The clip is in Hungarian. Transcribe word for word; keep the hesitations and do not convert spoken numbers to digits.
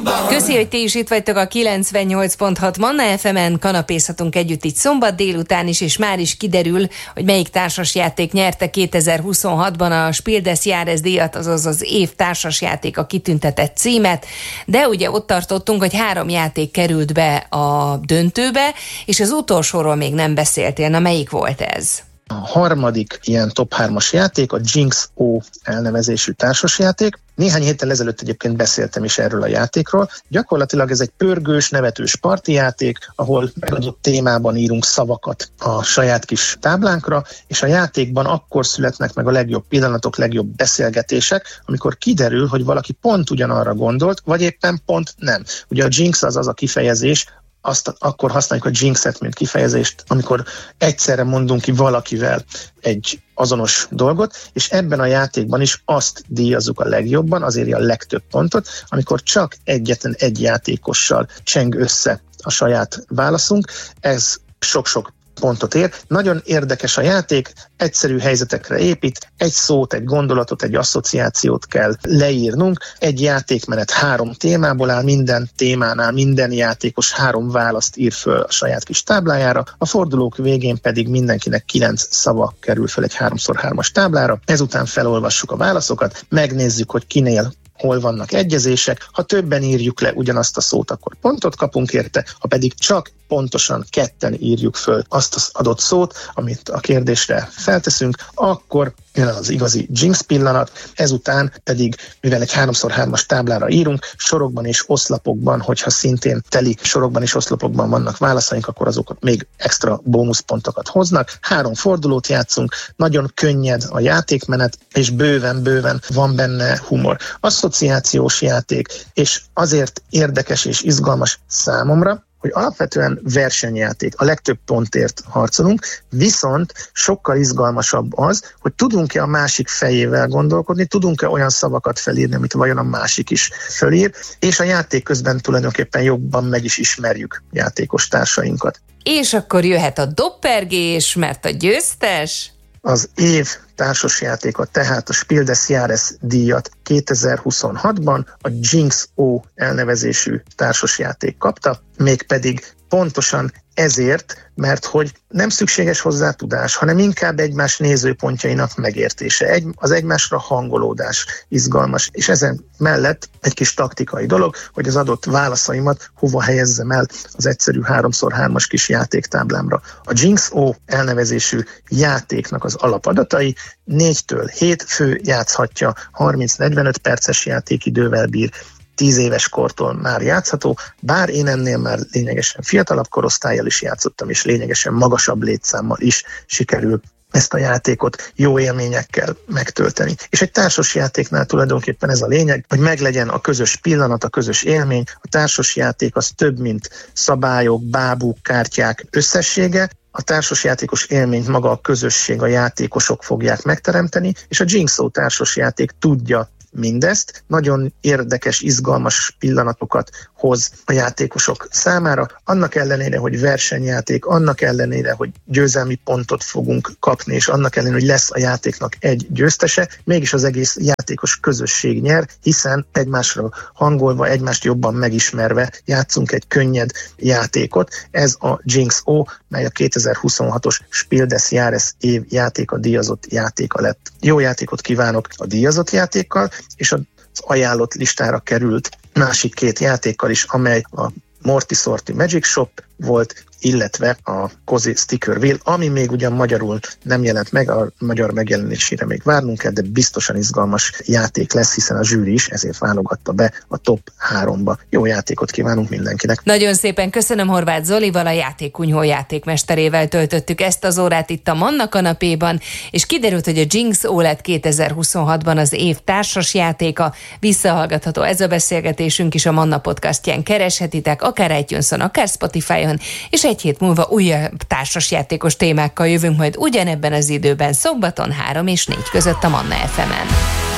Köszi, hogy ti is itt vagytok a kilencvennyolc pont hat Manna ef emen, kanapézhatunk együtt itt szombat délután is, és már is kiderül, hogy melyik társasjáték nyerte kétezer-huszonhatban a Spiel des Jahres díjat, azaz az év társasjátéka kitüntetett címet, de ugye ott tartottunk, hogy három játék került be a döntőbe, és az utolsóról még nem beszéltél. Na, melyik volt ez? A harmadik ilyen top hármas játék a Jinx O elnevezésű társasjáték. Néhány héttel ezelőtt egyébként beszéltem is erről a játékról. Gyakorlatilag ez egy pörgős, nevetős partijáték, ahol megadott témában írunk szavakat a saját kis táblánkra, és a játékban akkor születnek meg a legjobb pillanatok, legjobb beszélgetések, amikor kiderül, hogy valaki pont ugyanarra gondolt, vagy éppen pont nem. Ugye a Jinx az az a kifejezés, azt akkor használjuk a jinxet, mint kifejezést, amikor egyszerre mondunk ki valakivel egy azonos dolgot, és ebben a játékban is azt díjazzuk a legjobban, azért a legtöbb pontot, amikor csak egyetlen egy játékossal cseng össze a saját válaszunk. Ez sok-sok pontot ér. Nagyon érdekes a játék, egyszerű helyzetekre épít, egy szót, egy gondolatot, egy asszociációt kell leírnunk, egy játékmenet három témából áll, minden témánál minden játékos három választ ír föl a saját kis táblájára, a fordulók végén pedig mindenkinek kilenc szava kerül föl egy háromszor hármas táblára, ezután felolvassuk a válaszokat, megnézzük, hogy kinél hol vannak egyezések, ha többen írjuk le ugyanazt a szót, akkor pontot kapunk érte, ha pedig csak pontosan ketten írjuk föl azt az adott szót, amit a kérdésre felteszünk, akkor jön az igazi Jinx pillanat, ezután pedig, mivel egy háromszor hármas táblára írunk, sorokban és oszlopokban, hogyha szintén teli sorokban és oszlopokban vannak válaszaink, akkor azokat még extra bónuszpontokat hoznak. Három fordulót játszunk, nagyon könnyed a játékmenet, és bőven-bőven van benne humor. Asszociációs játék, és azért érdekes és izgalmas számomra, hogy alapvetően versenyjáték, a legtöbb pontért harcolunk, viszont sokkal izgalmasabb az, hogy tudunk-e a másik fejével gondolkodni, tudunk-e olyan szavakat felírni, amit vajon a másik is felír, és a játék közben tulajdonképpen jobban meg is ismerjük játékos társainkat. És akkor jöhet a doppergés, mert a győztes... Az év társasjátéka, tehát a Spiel des Jahres díjat kétezer-huszonhatban a Jinx O elnevezésű társasjáték kapta, mégpedig pontosan ezért, mert hogy nem szükséges hozzá tudás, hanem inkább egymás nézőpontjainak megértése, egy, az egymásra hangolódás izgalmas, és ezen mellett egy kis taktikai dolog, hogy az adott válaszaimat hova helyezzem el az egyszerű háromszor hármas kis játéktáblámra. A Jinx O elnevezésű játéknak az alapadatai négytől hét fő játszhatja, harminc-negyvenöt perces játékidővel bír, tíz éves kortól már játszható, bár én ennél már lényegesen fiatalabb korosztállyal is játszottam, és lényegesen magasabb létszámmal is sikerül ezt a játékot jó élményekkel megtölteni. És egy társas játéknál tulajdonképpen ez a lényeg, hogy meglegyen a közös pillanat, a közös élmény. A társas játék az több, mint szabályok, bábúk, kártyák összessége. A társasjátékos élményt maga a közösség, a játékosok fogják megteremteni, és a Jinx O társasjáték tudja mindezt, nagyon érdekes, izgalmas pillanatokat hoz a játékosok számára, annak ellenére, hogy versenyjáték, annak ellenére, hogy győzelmi pontot fogunk kapni, és annak ellenére, hogy lesz a játéknak egy győztese, mégis az egész játékos közösség nyer, hiszen egymásra hangolva, egymást jobban megismerve játszunk egy könnyed játékot. Ez a Jinx O, mely a kétezer-huszonhatos Spiel des Jahres év játéka díjazott játéka lett. Jó játékot kívánok a díjazott játékkal, és az ajánlott listára került másik két játékkal is, amely a Morty Sorty Magic Shop volt, illetve a Cozy Sticker Wheel, ami még ugyan magyarul nem jelent meg, a magyar megjelenésére még várnunk kell, de biztosan izgalmas játék lesz, hiszen a zsűri is ezért válogatta be a top háromba. Jó játékot kívánunk mindenkinek! Nagyon szépen köszönöm, Horváth Zolival, a Játékkunyhó játékmesterével töltöttük ezt az órát itt a Manna kanapéban, és kiderült, hogy a Jinx O lett kétezer-huszonhatban az év társasjátéka. Visszahallgatható ez a beszélgetésünk is a Manna podcastján, kereshetitek, akár iTunes-on, akár Spotify-on, és egy hét múlva újabb társasjátékos témákkal jövünk majd ugyanebben az időben, szombaton három és négy között a Manna ef emen.